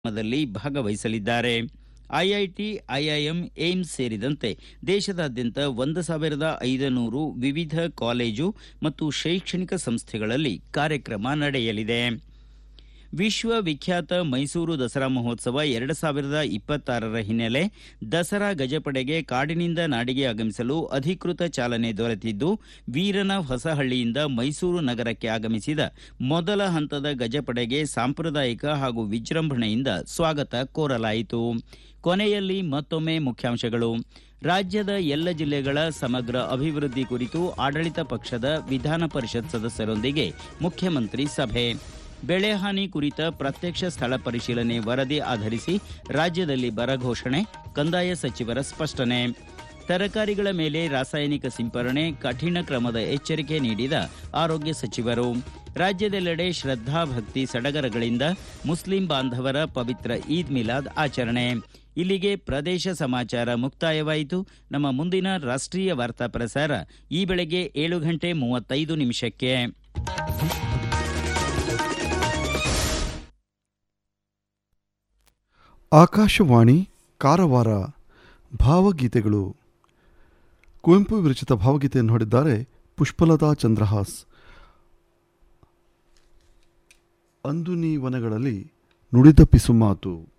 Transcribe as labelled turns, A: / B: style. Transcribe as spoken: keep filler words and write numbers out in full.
A: ದಲ್ಲಿ ಭಾಗವಹಿಸಲಿದ್ದಾರೆ. IIT, IIM, AIIMS ಸೇರಿದಂತೆ ದೇಶದಾದ್ಯಂತ ಒಂದು ಸಾವಿರದ ಐದುನೂರು ವಿವಿಧ ಕಾಲೇಜು ಮತ್ತು ಶೈಕ್ಷಣಿಕ ಸಂಸ್ಥೆಗಳಲ್ಲಿ ಕಾರ್ಯಕ್ರಮ ನಡೆಯಲಿದೆ. ವಿಶ್ವ ವಿಖ್ಯಾತ ಮೈಸೂರು ದಸರಾ ಮಹೋತ್ಸವ ಎರಡು ಸಾವಿರದ ಇಪ್ಪತ್ತಾರರ ಹಿನ್ನೆಲೆ ದಸರಾ ಗಜಪಡೆಗೆ ಕಾಡಿನಿಂದ ನಾಡಿಗೆ ಆಗಮಿಸಲು ಅಧಿಕೃತ ಚಾಲನೆ ದೊರೆತಿದ್ದು, ವೀರನ ಹೊಸಹಳ್ಳಿಯಿಂದ ಮೈಸೂರು ನಗರಕ್ಕೆ ಆಗಮಿಸಿದ ಮೊದಲ ಹಂತದ ಗಜಪಡೆಗೆ ಸಾಂಪ್ರದಾಯಿಕ ಹಾಗೂ ವಿಜೃಂಭಣೆಯಿಂದ ಸ್ವಾಗತ ಕೋರಲಾಯಿತು. ಕೊನೆಯಲ್ಲಿ ಮತ್ತೊಮ್ಮೆ ಮುಖ್ಯಾಂಶಗಳು. ರಾಜ್ಯದ ಎಲ್ಲ ಜಿಲ್ಲೆಗಳ ಸಮಗ್ರ ಅಭಿವೃದ್ಧಿ ಕುರಿತು ಆಡಳಿತ ಪಕ್ಷದ ವಿಧಾನ ಪರಿಷತ್ ಸದಸ್ಯರೊಂದಿಗೆ ಮುಖ್ಯಮಂತ್ರಿ ಸಭೆ. ಬೆಳೆಹಾನಿ ಕುರಿತ ಪ್ರತ್ಯಕ್ಷ ಸ್ಥಳ ಪರಿಶೀಲನೆ ವರದಿ ಆಧರಿಸಿ ರಾಜ್ಯದಲ್ಲಿ ಬರ ಘೋಷಣೆ, ಕಂದಾಯ ಸಚಿವರ ಸ್ಪಷ್ಟನೆ. ತರಕಾರಿಗಳ ಮೇಲೆ ರಾಸಾಯನಿಕ ಸಿಂಪರಣೆ ಕಠಿಣ ಕ್ರಮದ ಎಚ್ಚರಿಕೆ ನೀಡಿದ ಆರೋಗ್ಯ ಸಚಿವರು. ರಾಜ್ಯದೆಲ್ಲೆಡೆ ಶ್ರದ್ಧಾ ಭಕ್ತಿ ಸಡಗರಗಳಿಂದ ಮುಸ್ಲಿಂ ಬಾಂಧವರ ಪವಿತ್ರ ಈದ್ ಮಿಲಾದ್ ಆಚರಣೆ. ಇಲ್ಲಿಗೆ ಪ್ರದೇಶ ಸಮಾಚಾರ ಮುಕ್ತಾಯವಾಯಿತು. ನಮ್ಮ ಮುಂದಿನ ರಾಷ್ಟ್ರೀಯ ವಾರ್ತಾ ಪ್ರಸಾರ ಈ ಬೆಳಗ್ಗೆ ಏಳು ಗಂಟೆ ಮೂವತ್ತೈದು ನಿಮಿಷಕ್ಕೆ.
B: ಆಕಾಶವಾಣಿ ಕಾರವಾರ. ಭಾವಗೀತೆಗಳು. ಕುವೆಂಪು ವಿರಚಿತ ಭಾವಗೀತೆಯನ್ನು ಹಾಡಿದ್ದಾರೆ ಪುಷ್ಪಲತಾ ಚಂದ್ರಹಾಸ್. ಅಂದು ನೀ ವನಗಳಲ್ಲಿ ನುಡಿದ ಪಿಸುಮಾತು.